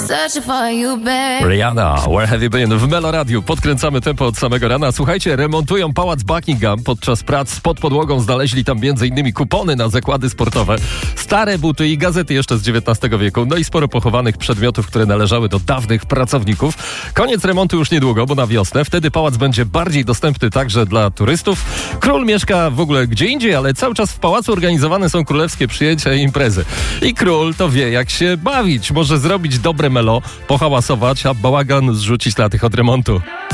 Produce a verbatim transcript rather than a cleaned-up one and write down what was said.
Rihanna, Where Have You Been? W Melo Radiu podkręcamy tempo od samego rana. Słuchajcie, remontują pałac Buckingham. Podczas prac pod podłogą znaleźli tam między innymi kupony na zakłady sportowe, stare buty i gazety jeszcze z dziewiętnastego wieku, no i sporo pochowanych przedmiotów, które należały do dawnych pracowników. Koniec remontu już niedługo, bo na wiosnę. Wtedy pałac będzie bardziej dostępny także dla turystów. Król mieszka w ogóle gdzie indziej, ale cały czas w pałacu organizowane są królewskie przyjęcia i imprezy. I król to wie, jak się bawić. Może zrobić dobre melo, pohałasować, a bałagan zrzucić na tych od remontu.